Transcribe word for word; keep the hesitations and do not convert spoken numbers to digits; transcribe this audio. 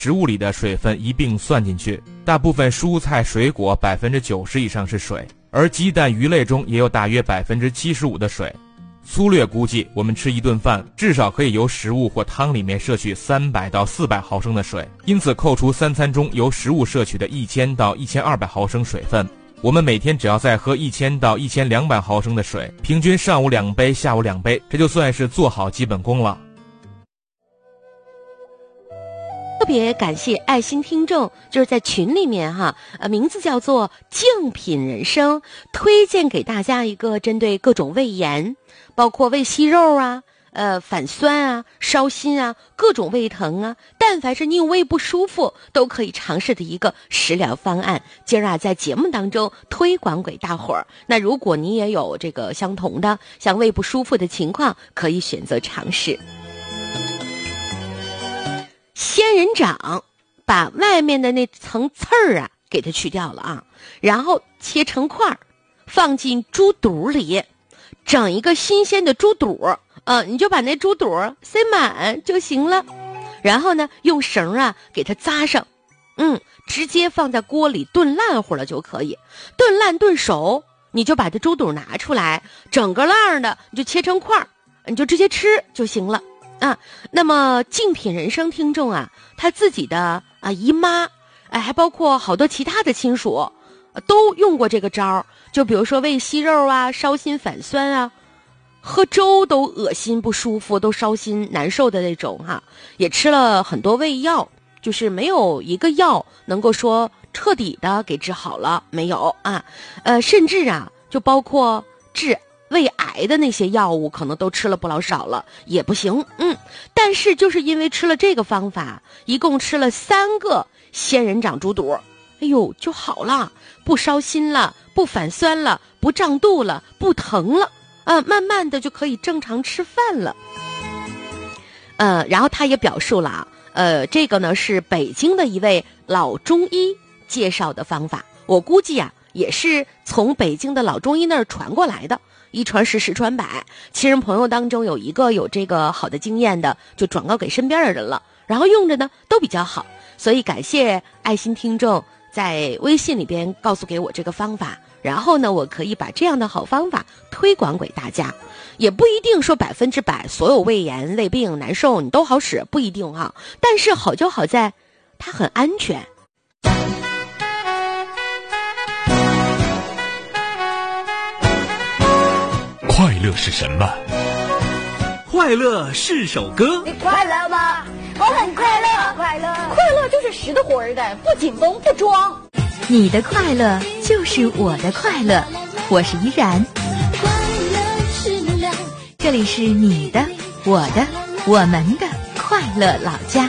植物里的水分一并算进去。大部分蔬菜水果 百分之九十 以上是水，而鸡蛋鱼类中也有大约 百分之七十五 的水。粗略估计，我们吃一顿饭至少可以由食物或汤里面摄取三百到四百毫升的水，因此扣除三餐中由食物摄取的一千到一千二百毫升水分，我们每天只要再喝一千到一千两百毫升的水，平均上午两杯，下午两杯，这就算是做好基本功了。 特别感谢爱心听众，就是在群里面哈，呃，名字叫做静品人生，推荐给大家一个针对各种胃炎，包括胃息肉啊、呃反酸啊、烧心啊、各种胃疼啊，但凡是你有胃不舒服，都可以尝试的一个食疗方案。今儿啊，在节目当中推广给大伙儿。那如果你也有这个相同的像胃不舒服的情况，可以选择尝试。仙人掌把外面的那层刺儿啊给它去掉了啊，然后切成块儿，放进猪肚里，整一个新鲜的猪肚，呃，你就把那猪肚塞满就行了。然后呢，用绳啊给它扎上，嗯，直接放在锅里炖烂乎了就可以。炖烂炖熟，你就把这猪肚拿出来，整个烂的你就切成块儿，你就直接吃就行了。啊，那么静品人生听众啊，他自己的啊姨妈，哎，还包括好多其他的亲属，都用过这个招。就比如说胃息肉啊、烧心反酸啊，喝粥都恶心不舒服，都烧心难受的那种哈、啊，也吃了很多胃药，就是没有一个药能够说彻底的给治好了，没有啊，呃，甚至啊，就包括治胃癌的那些药物可能都吃了不老少了，也不行。嗯，但是就是因为吃了这个方法，一共吃了三个仙人掌猪肚，哎呦就好了，不烧心了，不反酸了，不胀肚了，不疼了啊，慢慢的就可以正常吃饭了。呃，然后他也表述了啊，呃，这个呢是北京的一位老中医介绍的方法，我估计啊也是从北京的老中医那儿传过来的。一传十，十传百，亲人朋友当中有一个有这个好的经验的，就转告给身边的人了，然后用着呢都比较好。所以感谢爱心听众在微信里边告诉给我这个方法，然后呢我可以把这样的好方法推广给大家。也不一定说百分之百所有胃炎胃病难受你都好使，不一定哈，但是好就好在它很安全。 快乐是什么？ 快乐是首歌。 你快乐吗？我很快乐，快乐，快乐就是实的活的，不紧绷不装。 你的快乐就是我的快乐，我是依然。这里是你的、我的、我们的快乐老家。